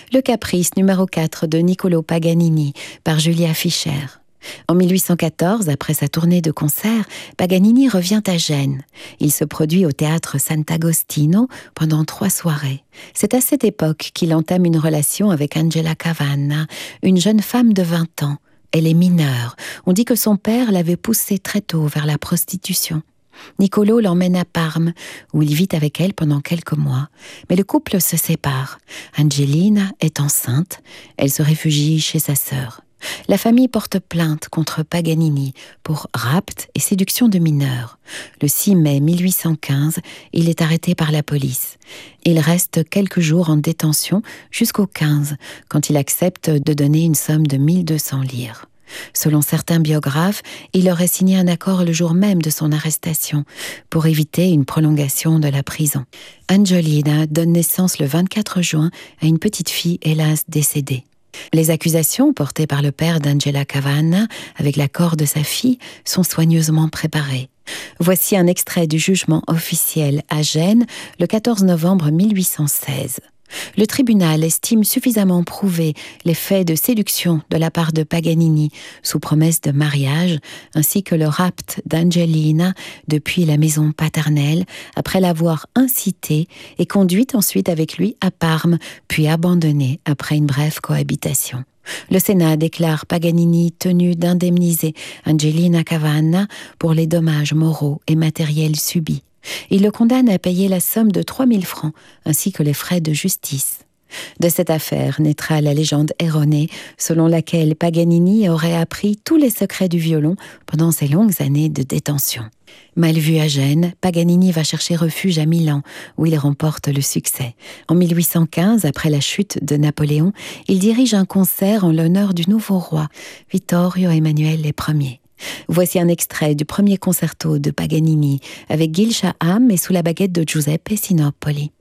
Le Caprice numéro 4 de Niccolò Paganini par Julia Fischer. En 1814, après sa tournée de concerts, Paganini revient à Gênes. Il se produit au théâtre Sant'Agostino pendant 3 soirées. C'est à cette époque qu'il entame une relation avec Angela Cavanna, une jeune femme de 20 ans. Elle est mineure. On dit que son père l'avait poussée très tôt vers la prostitution. Niccolò l'emmène à Parme, où il vit avec elle pendant quelques mois. Mais le couple se sépare. Angelina est enceinte. Elle se réfugie chez sa sœur. La famille porte plainte contre Paganini pour rapt et séduction de mineurs. Le 6 mai 1815, il est arrêté par la police. Il reste quelques jours en détention jusqu'au 15, quand il accepte de donner une somme de 1200 lire. Selon certains biographes, il aurait signé un accord le jour même de son arrestation pour éviter une prolongation de la prison. Angelina donne naissance le 24 juin à une petite fille hélas décédée. Les accusations portées par le père d'Angela Cavanna, avec l'accord de sa fille, sont soigneusement préparées. Voici un extrait du jugement officiel à Gênes, le 14 novembre 1816. Le tribunal estime suffisamment prouver les faits de séduction de la part de Paganini sous promesse de mariage, ainsi que le rapt d'Angelina depuis la maison paternelle, après l'avoir incitée et conduite ensuite avec lui à Parme, puis abandonnée après une brève cohabitation. Le Sénat déclare Paganini tenu d'indemniser Angelina Cavanna pour les dommages moraux et matériels subis. Il le condamne à payer la somme de 3000 francs, ainsi que les frais de justice. De cette affaire naîtra la légende erronée selon laquelle Paganini aurait appris tous les secrets du violon pendant ses longues années de détention. Mal vu à Gênes, Paganini va chercher refuge à Milan, où il remporte le succès. En 1815, après la chute de Napoléon, il dirige un concert en l'honneur du nouveau roi, Vittorio Emanuele Ier. Voici un extrait du premier concerto de Paganini avec Gil Shaham et sous la baguette de Giuseppe Sinopoli.